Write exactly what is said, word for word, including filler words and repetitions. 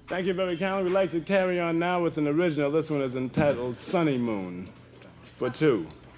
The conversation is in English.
Thank you very kindly. We'd like to carry on now with an original. This one is entitled Sunny Moon, for two.